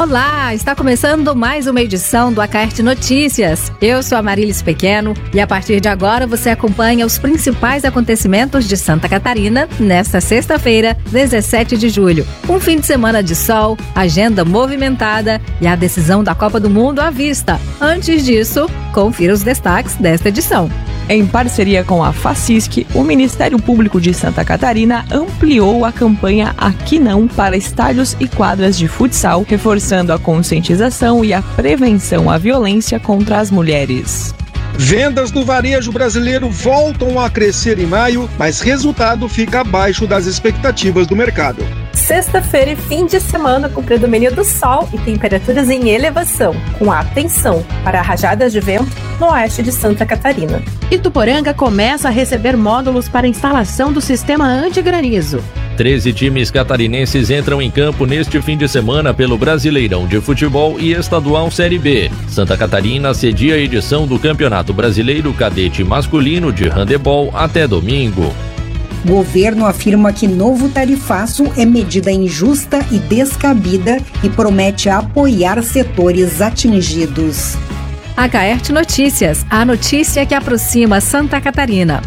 Olá, está começando mais uma edição do Acaerte Notícias. Eu sou a Marilis Pequeno e a partir de agora você acompanha os principais acontecimentos de Santa Catarina nesta sexta-feira, 17 de julho. Um fim de semana de sol, agenda movimentada e a decisão da Copa do Mundo à vista. Antes disso, confira os destaques desta edição. Em parceria com a FACISC, o Ministério Público de Santa Catarina ampliou a campanha Aqui Não para estádios e quadras de futsal, reforçando a conscientização e a prevenção à violência contra as mulheres. Vendas do varejo brasileiro voltam a crescer em maio, mas resultado fica abaixo das expectativas do mercado. Sexta-feira e fim de semana com predomínio do sol e temperaturas em elevação, com atenção para rajadas de vento no oeste de Santa Catarina. Ituporanga começa a receber módulos para instalação do sistema antigranizo. 13 times catarinenses entram em campo neste fim de semana pelo Brasileirão de Futebol e Estadual Série B. Santa Catarina cedia a edição do Campeonato Brasileiro Cadete Masculino de Handebol até domingo. Governo afirma que novo tarifaço é medida injusta e descabida e promete apoiar setores atingidos. Acaerte Notícias, a notícia que aproxima Santa Catarina.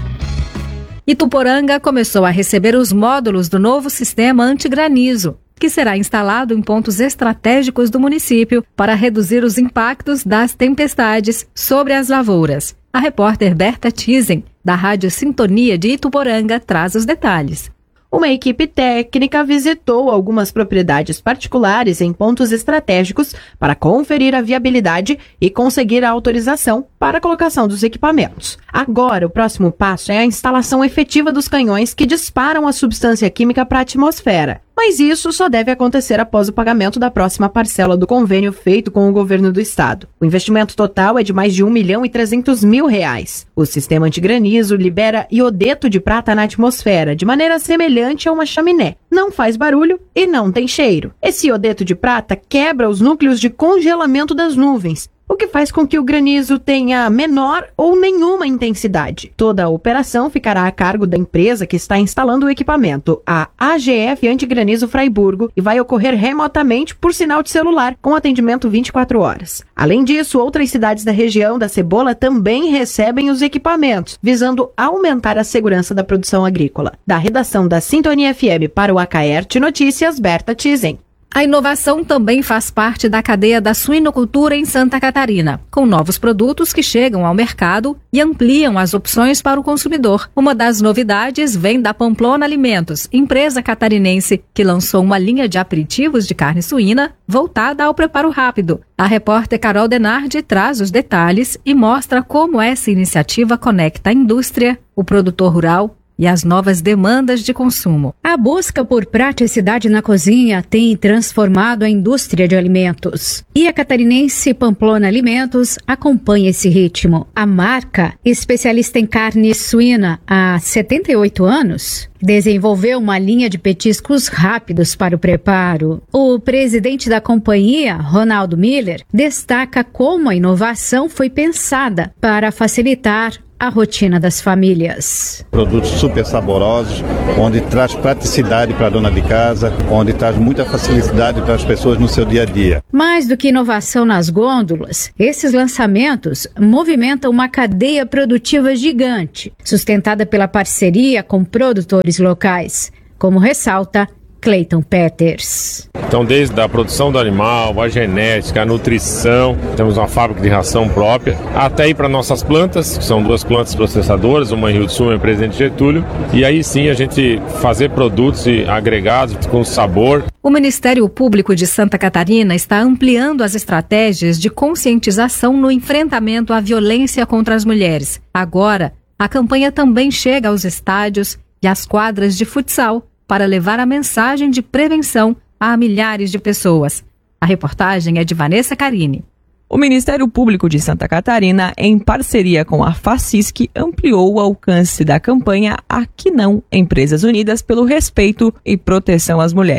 Ituporanga começou a receber os módulos do novo sistema antigranizo, que será instalado em pontos estratégicos do município para reduzir os impactos das tempestades sobre as lavouras. A repórter Berta Tizen, da Rádio Sintonia de Ituporanga, traz os detalhes. Uma equipe técnica visitou algumas propriedades particulares em pontos estratégicos para conferir a viabilidade e conseguir a autorização para a colocação dos equipamentos. Agora, o próximo passo é a instalação efetiva dos canhões que disparam a substância química para a atmosfera. Mas isso só deve acontecer após o pagamento da próxima parcela do convênio feito com o governo do estado. O investimento total é de mais de R$1.300.000. O sistema antigranizo libera iodeto de prata na atmosfera, de maneira semelhante a uma chaminé. Não faz barulho e não tem cheiro. Esse iodeto de prata quebra os núcleos de congelamento das nuvens, o que faz com que o granizo tenha menor ou nenhuma intensidade. Toda a operação ficará a cargo da empresa que está instalando o equipamento, a AGF Antigranizo Fraiburgo, e vai ocorrer remotamente por sinal de celular, com atendimento 24 horas. Além disso, outras cidades da região da Cebola também recebem os equipamentos, visando aumentar a segurança da produção agrícola. Da redação da Sintonia FM para o Acaerte Notícias, Berta Tizen. A inovação também faz parte da cadeia da suinocultura em Santa Catarina, com novos produtos que chegam ao mercado e ampliam as opções para o consumidor. Uma das novidades vem da Pamplona Alimentos, empresa catarinense que lançou uma linha de aperitivos de carne suína voltada ao preparo rápido. A repórter Carol Denardi traz os detalhes e mostra como essa iniciativa conecta a indústria, o produtor rural e as novas demandas de consumo. A busca por praticidade na cozinha tem transformado a indústria de alimentos. E a catarinense Pamplona Alimentos acompanha esse ritmo. A marca, especialista em carne suína há 78 anos, desenvolveu uma linha de petiscos rápidos para o preparo. O presidente da companhia, Ronaldo Miller, destaca como a inovação foi pensada para facilitar a rotina das famílias. Produtos super saborosos, onde traz praticidade para a dona de casa, onde traz muita facilidade para as pessoas no seu dia a dia. Mais do que inovação nas gôndolas, esses lançamentos movimentam uma cadeia produtiva gigante, sustentada pela parceria com produtores locais, como ressalta Cleiton Peters. Então, desde a produção do animal, a genética, a nutrição, temos uma fábrica de ração própria, até ir para nossas plantas, que são 2 plantas processadoras, uma em Rio do Sul e uma em Presidente Getúlio, e aí sim a gente fazer produtos agregados com sabor. O Ministério Público de Santa Catarina está ampliando as estratégias de conscientização no enfrentamento à violência contra as mulheres. Agora, a campanha também chega aos estádios e às quadras de futsal, para levar a mensagem de prevenção a milhares de pessoas. A reportagem é de Vanessa Carini. O Ministério Público de Santa Catarina, em parceria com a FACISC, ampliou o alcance da campanha Aqui Não, Empresas Unidas pelo Respeito e Proteção às Mulheres.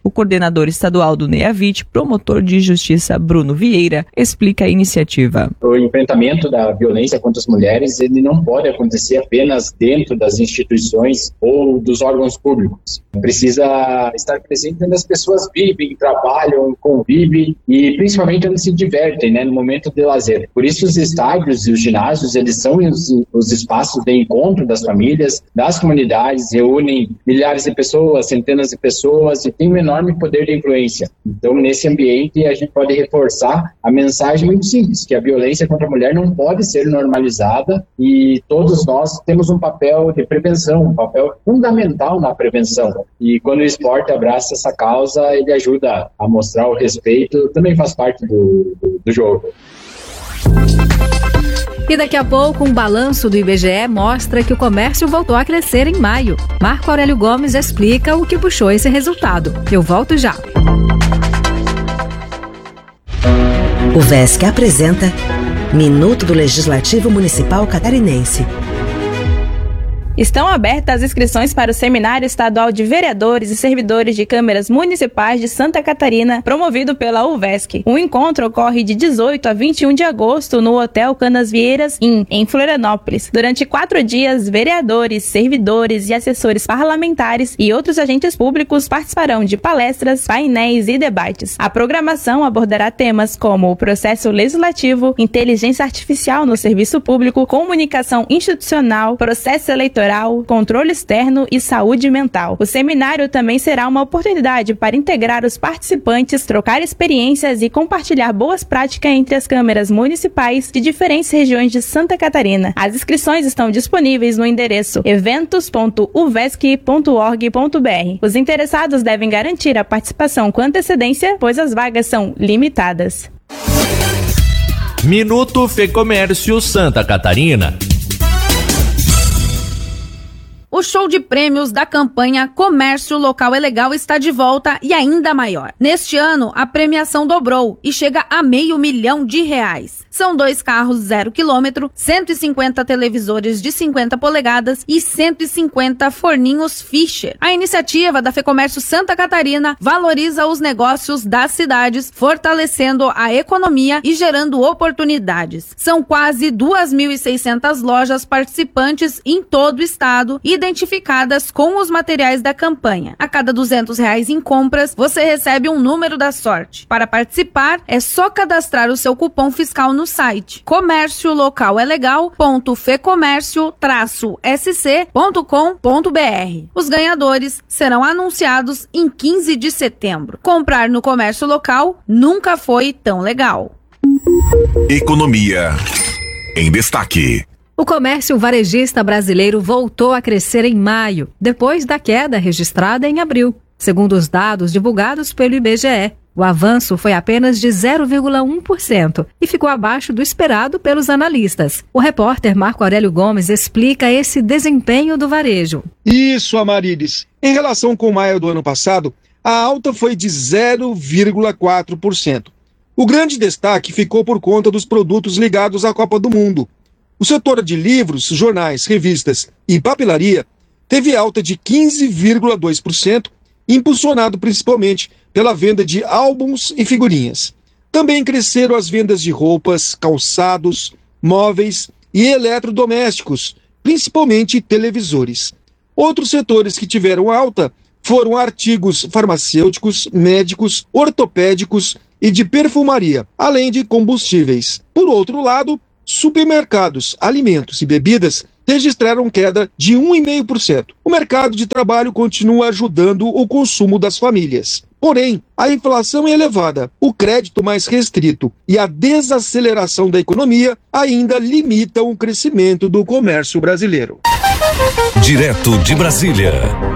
O coordenador estadual do NEAVIT, promotor de justiça Bruno Vieira, explica a iniciativa. O enfrentamento da violência contra as mulheres, ele não pode acontecer apenas dentro das instituições ou dos órgãos públicos. Precisa estar presente onde as pessoas vivem, trabalham, convivem e principalmente onde se divertem, né, no momento de lazer. Por isso os estádios e os ginásios, eles são os espaços de encontro das famílias, das comunidades, reúnem milhares de pessoas, centenas de pessoas e tem um enorme poder de influência. Então, nesse ambiente, a gente pode reforçar a mensagem muito simples, que a violência contra a mulher não pode ser normalizada e todos nós temos um papel de prevenção, um papel fundamental na prevenção. E quando o esporte abraça essa causa, ele ajuda a mostrar o respeito, também faz parte do jogo. E daqui a pouco, um balanço do IBGE mostra que o comércio voltou a crescer em maio. Marco Aurélio Gomes explica o que puxou esse resultado. Eu volto já. O VESC apresenta Minuto do Legislativo Municipal Catarinense. Estão abertas as inscrições para o Seminário Estadual de Vereadores e Servidores de Câmaras Municipais de Santa Catarina, promovido pela UVESC. O encontro ocorre de 18 a 21 de agosto no Hotel Canasvieiras Inn, em Florianópolis. Durante 4 dias, vereadores, servidores e assessores parlamentares e outros agentes públicos participarão de palestras, painéis e debates. A programação abordará temas como o processo legislativo, inteligência artificial no serviço público, comunicação institucional, processo eleitoral, controle externo e saúde mental. O seminário também será uma oportunidade para integrar os participantes, trocar experiências e compartilhar boas práticas entre as câmaras municipais de diferentes regiões de Santa Catarina. As inscrições estão disponíveis no endereço eventos.uvesc.org.br. Os interessados devem garantir a participação com antecedência, pois as vagas são limitadas. Minuto Fecomércio Santa Catarina. O show de prêmios da campanha Comércio Local é Legal está de volta e ainda maior. Neste ano, a premiação dobrou e chega a R$500 mil. São 2 carros 0 km, 150 televisores de 50 polegadas e 150 forninhos Fischer. A iniciativa da Fecomércio Santa Catarina valoriza os negócios das cidades, fortalecendo a economia e gerando oportunidades. São quase 2.600 lojas participantes em todo o estado, identificadas com os materiais da campanha. A cada R$200 em compras, você recebe um número da sorte. Para participar, é só cadastrar o seu cupom fiscal no site comerciolocalegal.fecomércio-sc.com.br. Os ganhadores serão anunciados em 15 de setembro. Comprar no comércio local nunca foi tão legal. Economia em destaque. O comércio varejista brasileiro voltou a crescer em maio, depois da queda registrada em abril, segundo os dados divulgados pelo IBGE. O avanço foi apenas de 0,1% e ficou abaixo do esperado pelos analistas. O repórter Marco Aurélio Gomes explica esse desempenho do varejo. Isso, Amarilis. Em relação com maio do ano passado, a alta foi de 0,4%. O grande destaque ficou por conta dos produtos ligados à Copa do Mundo. O setor de livros, jornais, revistas e papelaria teve alta de 15,2%, impulsionado principalmente pela venda de álbuns e figurinhas. Também cresceram as vendas de roupas, calçados, móveis e eletrodomésticos, principalmente televisores. Outros setores que tiveram alta foram artigos farmacêuticos, médicos, ortopédicos e de perfumaria, além de combustíveis. Por outro lado, supermercados, alimentos e bebidas registraram queda de 1,5%. O mercado de trabalho continua ajudando o consumo das famílias. Porém, a inflação é elevada, o crédito mais restrito e a desaceleração da economia ainda limitam o crescimento do comércio brasileiro. Direto de Brasília.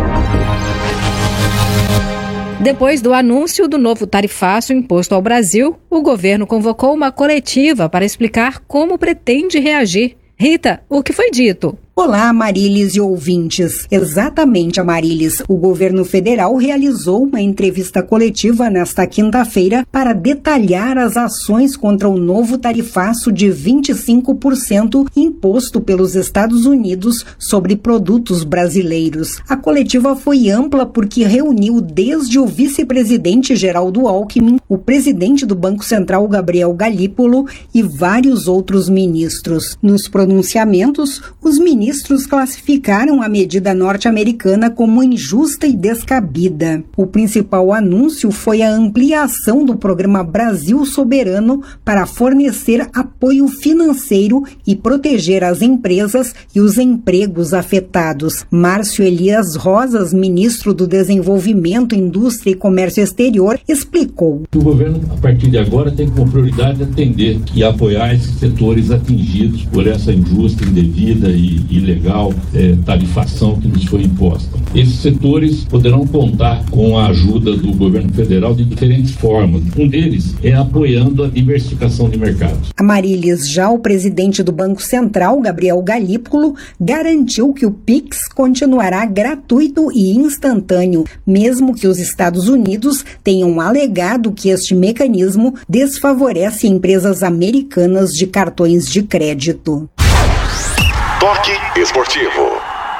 Depois do anúncio do novo tarifaço imposto ao Brasil, o governo convocou uma coletiva para explicar como pretende reagir. Rita, o que foi dito? Olá, Amarilis e ouvintes. Exatamente, Amarilis. O governo federal realizou uma entrevista coletiva nesta quinta-feira para detalhar as ações contra o novo tarifaço de 25% imposto pelos Estados Unidos sobre produtos brasileiros. A coletiva foi ampla porque reuniu desde o vice-presidente Geraldo Alckmin, o presidente do Banco Central, Gabriel Galípolo, e vários outros ministros. Nos pronunciamentos, os ministros classificaram a medida norte-americana como injusta e descabida. O principal anúncio foi a ampliação do programa Brasil Soberano para fornecer apoio financeiro e proteger as empresas e os empregos afetados. Márcio Elias Rosas, ministro do Desenvolvimento, Indústria e Comércio Exterior, explicou. O governo, a partir de agora, tem como prioridade atender e apoiar esses setores atingidos por essa injusta, indevida e ilegal tarifação que nos foi imposta. Esses setores poderão contar com a ajuda do governo federal de diferentes formas. Um deles é apoiando a diversificação de mercados. Amarilis, já o presidente do Banco Central, Gabriel Galípolo, garantiu que o Pix continuará gratuito e instantâneo, mesmo que os Estados Unidos tenham alegado que este mecanismo desfavorece empresas americanas de cartões de crédito. Toque esportivo.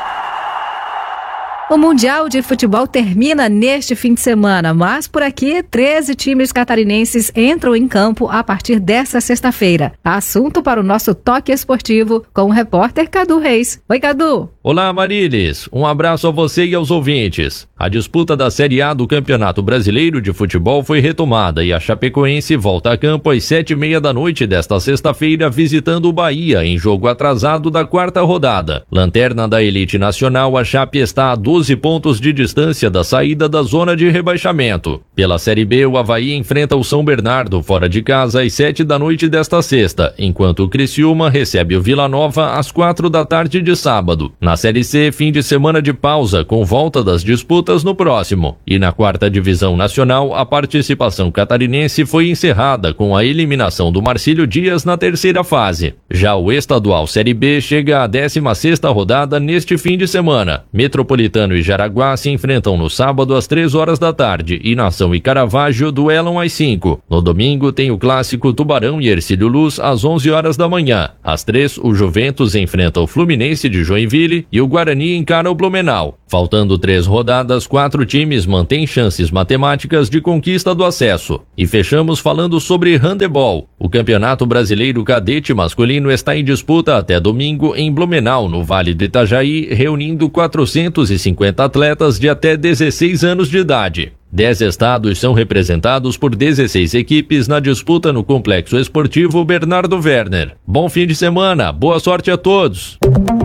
O Mundial de Futebol termina neste fim de semana, mas por aqui 13 times catarinenses entram em campo a partir desta sexta-feira. Assunto para o nosso Toque Esportivo com o repórter Cadu Reis. Oi, Cadu! Olá, Marilis. Um abraço a você e aos ouvintes. A disputa da Série A do Campeonato Brasileiro de Futebol foi retomada e a Chapecoense volta a campo às 7h30 da noite desta sexta-feira visitando o Bahia em jogo atrasado da quarta rodada. Lanterna da elite nacional, a Chape está a 12 pontos de distância da saída da zona de rebaixamento. Pela Série B, o Avaí enfrenta o São Bernardo fora de casa às 7 da noite desta sexta, enquanto o Criciúma recebe o Vila Nova às 4 da tarde de sábado. Na Série C, fim de semana de pausa, com volta das disputas no próximo. E na quarta divisão nacional, a participação catarinense foi encerrada com a eliminação do Marcílio Dias na terceira fase. Já o estadual Série B chega à 16ª rodada neste fim de semana. Metropolitano e Jaraguá se enfrentam no sábado às 3 horas da tarde e Nação e Caravaggio duelam às 5. No domingo tem o clássico Tubarão e Hercílio Luz às 11 horas da manhã. Às 3, o Juventus enfrenta o Fluminense de Joinville e o Guarani encara o Blumenau. Faltando 3 rodadas, 4 times mantêm chances matemáticas de conquista do acesso. E fechamos falando sobre handebol. O Campeonato Brasileiro Cadete Masculino está em disputa até domingo em Blumenau, no Vale do Itajaí, reunindo 450 atletas de até 16 anos de idade. 10 estados são representados por 16 equipes na disputa no Complexo Esportivo Bernardo Werner. Bom fim de semana, boa sorte a todos!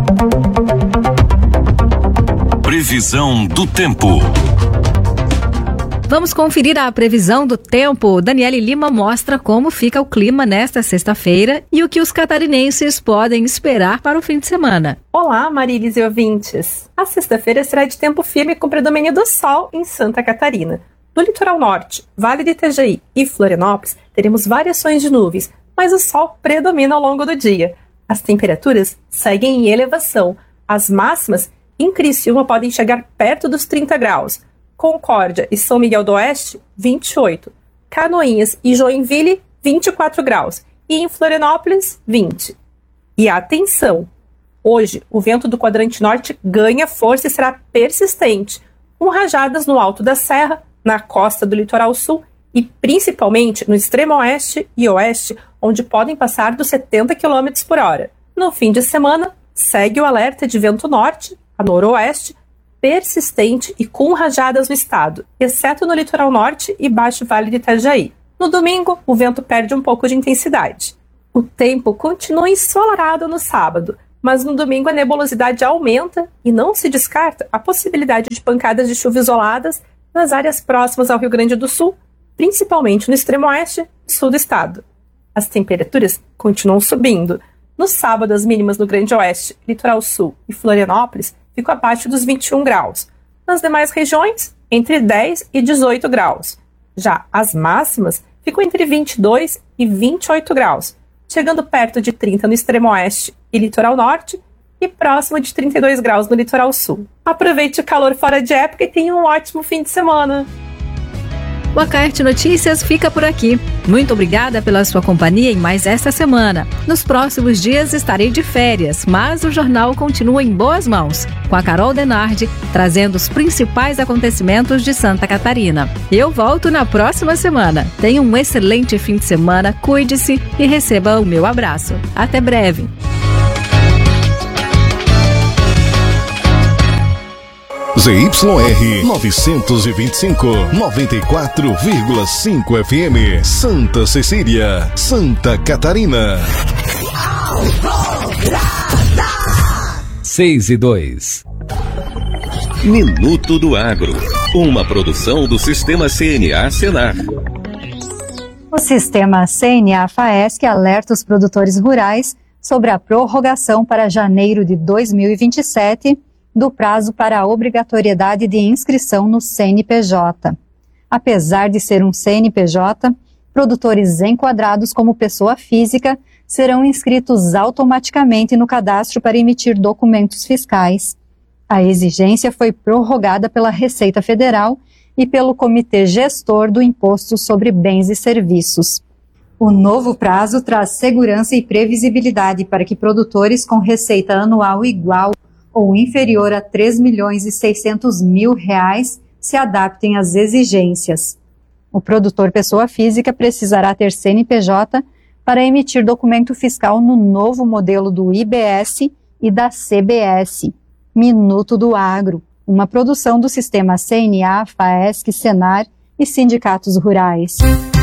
Previsão do tempo. Vamos conferir a previsão do tempo. Daniele Lima mostra como fica o clima nesta sexta-feira e o que os catarinenses podem esperar para o fim de semana. Olá, Marilis e ouvintes! A sexta-feira será de tempo firme com predomínio do sol em Santa Catarina. No litoral norte, Vale do Itajaí e Florianópolis, teremos variações de nuvens, mas o sol predomina ao longo do dia. As temperaturas seguem em elevação. As máximas em Criciúma podem chegar perto dos 30 graus. Concórdia e São Miguel do Oeste, 28. Canoinhas e Joinville, 24 graus. E em Florianópolis, 20. E atenção! Hoje, o vento do quadrante norte ganha força e será persistente, com rajadas no alto da serra, na costa do litoral sul e principalmente no extremo oeste e oeste, onde podem passar dos 70 km por hora. No fim de semana, segue o alerta de vento norte a noroeste, persistente e com rajadas no estado, exceto no litoral norte e baixo Vale do Itajaí. No domingo, o vento perde um pouco de intensidade. O tempo continua ensolarado no sábado, mas no domingo a nebulosidade aumenta e não se descarta a possibilidade de pancadas de chuva isoladas nas áreas próximas ao Rio Grande do Sul, principalmente no extremo oeste e sul do estado. As temperaturas continuam subindo. No sábado, as mínimas no Grande Oeste, Litoral Sul e Florianópolis ficam abaixo dos 21 graus. Nas demais regiões, entre 10 e 18 graus. Já as máximas ficam entre 22 e 28 graus, chegando perto de 30 no extremo oeste e litoral norte e próximo de 32 graus no litoral sul. Aproveite o calor fora de época e tenha um ótimo fim de semana. O Acaerte Notícias fica por aqui. Muito obrigada pela sua companhia em mais esta semana. Nos próximos dias estarei de férias, mas o jornal continua em boas mãos, com a Carol Denardi, trazendo os principais acontecimentos de Santa Catarina. Eu volto na próxima semana. Tenha um excelente fim de semana, cuide-se e receba o meu abraço. Até breve. ZYR 925, 94,5 FM, Santa Cecília, Santa Catarina. 6:02. Minuto do Agro, uma produção do Sistema CNA-Senar. O Sistema CNA-FAESC alerta os produtores rurais sobre a prorrogação para janeiro de 2027 do prazo para a obrigatoriedade de inscrição no CNPJ. Apesar de ser um CNPJ, produtores enquadrados como pessoa física serão inscritos automaticamente no cadastro para emitir documentos fiscais. A exigência foi prorrogada pela Receita Federal e pelo Comitê Gestor do Imposto sobre Bens e Serviços. O novo prazo traz segurança e previsibilidade para que produtores com receita anual igual ou inferior a R$ 3.600.000 se adaptem às exigências. O produtor pessoa física precisará ter CNPJ para emitir documento fiscal no novo modelo do IBS e da CBS. Minuto do Agro, uma produção do Sistema CNA, FAESC, Senar e sindicatos rurais.